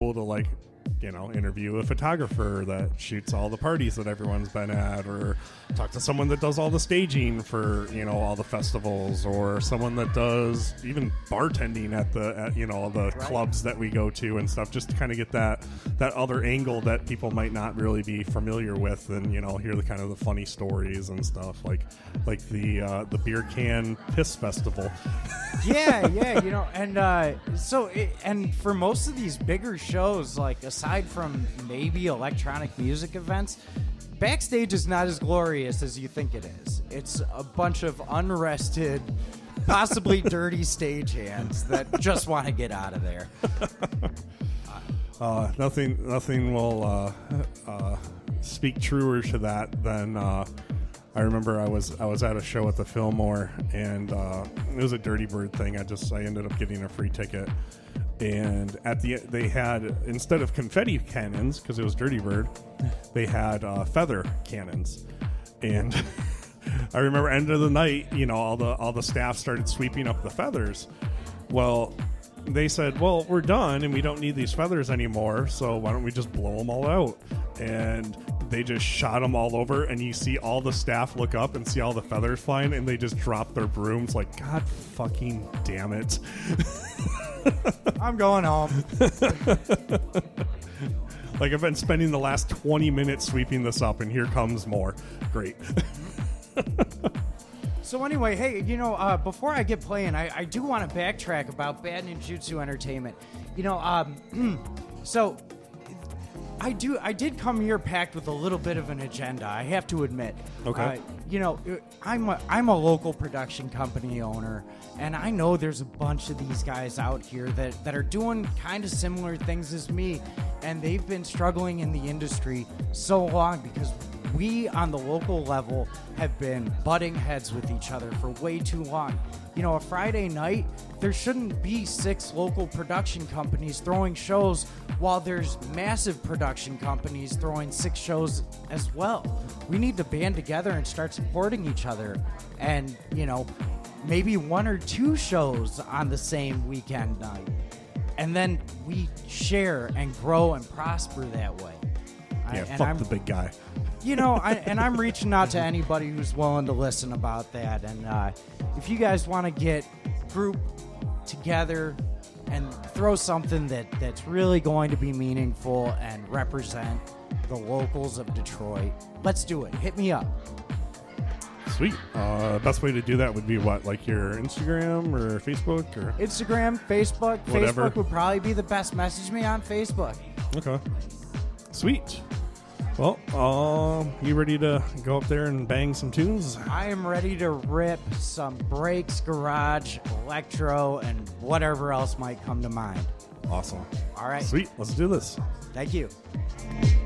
cool to like, you know, interview a photographer that shoots all the parties that everyone's been at, or talk to someone that does all the staging for, you know, all the festivals, or someone that does even bartending at you know, the clubs that we go to and stuff, just to kind of get that other angle that people might not really be familiar with, and, you know, hear the kind of the funny stories and stuff, like the beer can piss festival. Yeah, you know, and and for most of these bigger shows, like aside from maybe electronic music events, backstage is not as glorious as you think it is. It's a bunch of unrested, possibly dirty stagehands that just want to get out of there. Nothing will speak truer to that than I remember I was at a show at the Fillmore, and it was a Dirty Bird thing. I ended up getting a free ticket, and they had, instead of confetti cannons, because it was Dirty Bird, they had feather cannons. And I remember end of the night, you know, all the staff started sweeping up the feathers. Well, they said, well, we're done and we don't need these feathers anymore, so why don't we just blow them all out? And they just shot them all over, and you see all the staff look up and see all the feathers flying, and they just drop their brooms like, God fucking damn it. I'm going home. Like, I've been spending the last 20 minutes sweeping this up, and here comes more. Great. So anyway, hey, you know, before I get playing, I do want to backtrack about Bad Ninjutsu Entertainment. You know, so I did come here packed with a little bit of an agenda, I have to admit. Okay. You know, I'm a local production company owner, and I know there's a bunch of these guys out here that are doing kind of similar things as me, and they've been struggling in the industry so long because we on the local level have been butting heads with each other for way too long. You know, a Friday night, there shouldn't be 6 local production companies throwing shows while there's massive production companies throwing 6 shows as well. We need to band together and start supporting each other, and, you know, maybe 1 or 2 shows on the same weekend night. And then we share and grow and prosper that way. Yeah, fuck the big guy. You know, I'm reaching out to anybody who's willing to listen about that. And if you guys want to get group together and throw something that's really going to be meaningful and represent the locals of Detroit, let's do it. Hit me up. Sweet. Best way to do that would be what? Like your Instagram or Facebook? Or Instagram, Facebook. Whatever. Facebook would probably be the best. Message me on Facebook. Okay. Sweet. Well, you ready to go up there and bang some tunes? I am ready to rip some breaks, garage, electro, and whatever else might come to mind. Awesome. All right. Sweet. Let's do this. Thank you.